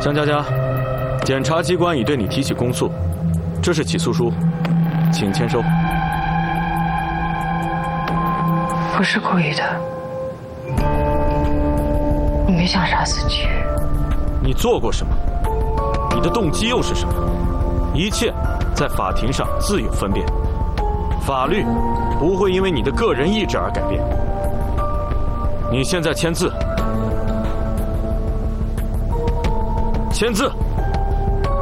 江佳佳，检察机关已对你提起公诉，这是起诉书，请签收。 不是故意的，我没想杀死季宇。 你做过什么？你的动机又是什么？一切在法庭上自有分辨，法律不会因为你的个人意志而改变。你现在签字，签字。